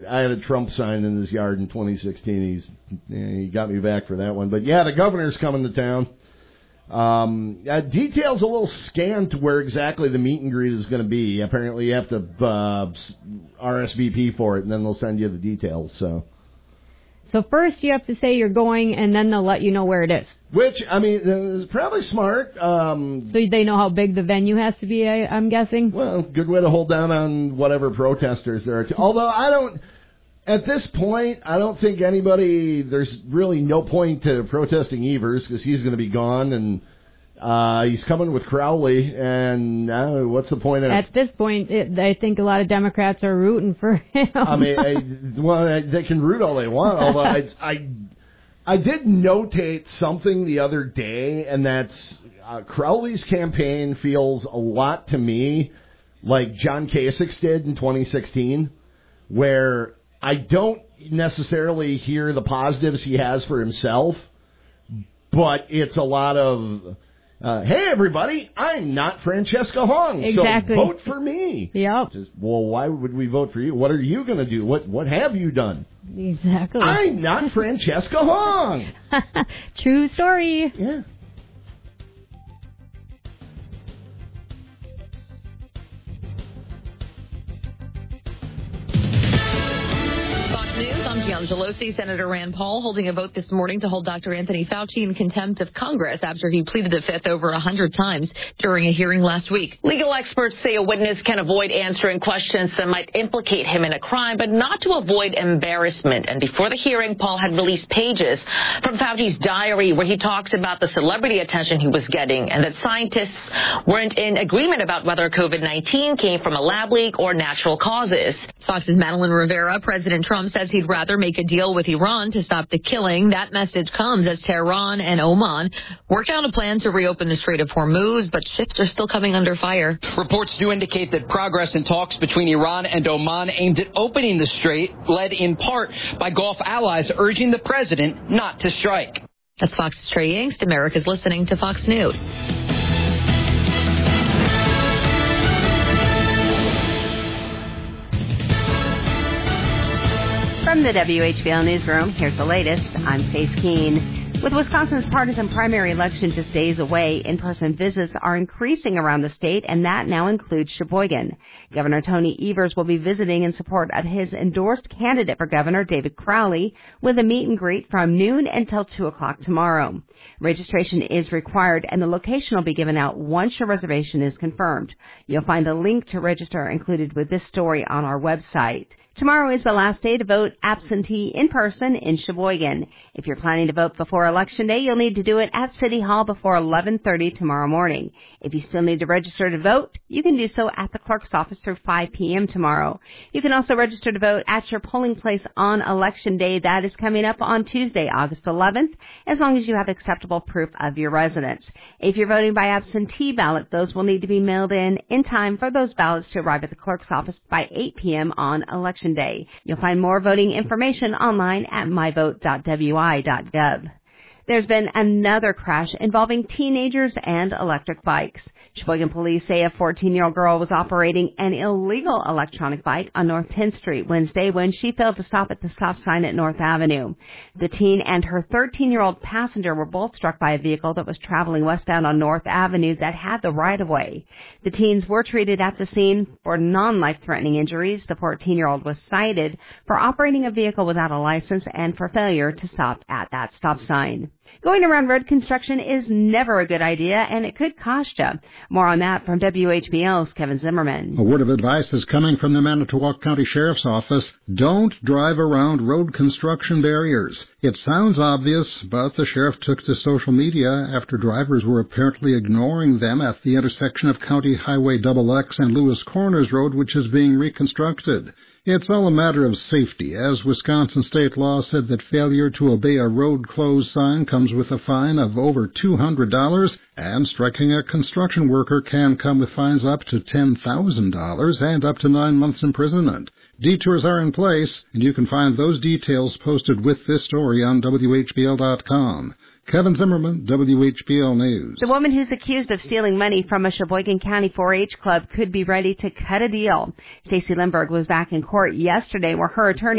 I had a Trump sign in his yard in 2016. He got me back for that one. But, yeah, the governor's coming to town. Details a little scant where exactly the meet and greet is going to be. Apparently you have to RSVP for it, and then they'll send you the details. So first you have to say you're going, and then they'll let you know where it is. Which, I mean, is probably smart. So they know how big the venue has to be, I'm guessing? Well, good way to hold down on whatever protesters there are. Although at this point, I don't think there's really no point to protesting Evers because he's going to be gone, and he's coming with Crowley, and what's the point of... At this point, I think a lot of Democrats are rooting for him. I mean, they can root all they want, although I did notate something the other day, and that's Crowley's campaign feels a lot to me like John Kasich's did in 2016, where I don't necessarily hear the positives he has for himself, but it's a lot of, hey, everybody, I'm not Francesca Hong, exactly. So vote for me. Yep. Well, why would we vote for you? What are you going to do? What have you done? Exactly. I'm not Francesca Hong. True story. Yeah. News. I'm Gian Gelosi. Senator Rand Paul holding a vote this morning to hold Dr. Anthony Fauci in contempt of Congress after he pleaded the Fifth over 100 times during a hearing last week. Legal experts say a witness can avoid answering questions that might implicate him in a crime, but not to avoid embarrassment. And before the hearing, Paul had released pages from Fauci's diary where he talks about the celebrity attention he was getting and that scientists weren't in agreement about whether COVID-19 came from a lab leak or natural causes. Fox's Madeline Rivera. President Trump says he'd rather make a deal with Iran to stop the killing. That message comes as Tehran and Oman work out a plan to reopen the Strait of Hormuz, but ships are still coming under fire. Reports do indicate that progress in talks between Iran and Oman aimed at opening the strait, led in part by Gulf allies urging the president not to strike. That's Fox's Trey Yingst. America's listening to Fox News. From the WHBL Newsroom, here's the latest. I'm Stace Keene. With Wisconsin's partisan primary election just days away, in-person visits are increasing around the state, and that now includes Sheboygan. Governor Tony Evers will be visiting in support of his endorsed candidate for governor, David Crowley, with a meet and greet from noon until 2 o'clock tomorrow. Registration is required, and the location will be given out once your reservation is confirmed. You'll find the link to register included with this story on our website. Tomorrow is the last day to vote absentee in person in Sheboygan. If you're planning to vote before Election Day, you'll need to do it at City Hall before 11:30 tomorrow morning. If you still need to register to vote, you can do so at the clerk's office through 5 p.m. tomorrow. You can also register to vote at your polling place on Election Day. That is coming up on Tuesday, August 11th, as long as you have acceptable proof of your residence. If you're voting by absentee ballot, those will need to be mailed in time for those ballots to arrive at the clerk's office by 8 p.m. on Election Day. You'll find more voting information online at myvote.wi.gov. There's been another crash involving teenagers and electric bikes. Sheboygan police say a 14-year-old girl was operating an illegal electronic bike on North 10th Street Wednesday when she failed to stop at the stop sign at North Avenue. The teen and her 13-year-old passenger were both struck by a vehicle that was traveling westbound on North Avenue that had the right-of-way. The teens were treated at the scene for non-life-threatening injuries. The 14-year-old was cited for operating a vehicle without a license and for failure to stop at that stop sign. Going around road construction is never a good idea, and it could cost you. More on that from WHBL's Kevin Zimmerman. A word of advice is coming from the Manitowoc County Sheriff's Office. Don't drive around road construction barriers. It sounds obvious, but the sheriff took to social media after drivers were apparently ignoring them at the intersection of County Highway XX and Lewis Corners Road, which is being reconstructed. It's all a matter of safety, as Wisconsin state law said that failure to obey a road closed sign comes with a fine of over $200, and striking a construction worker can come with fines up to $10,000 and up to 9 months imprisonment. Detours are in place, and you can find those details posted with this story on WHBL.com. Kevin Zimmerman, WHBL News. The woman who's accused of stealing money from a Sheboygan County 4-H club could be ready to cut a deal. Stacey Lindbergh was back in court yesterday where her attorney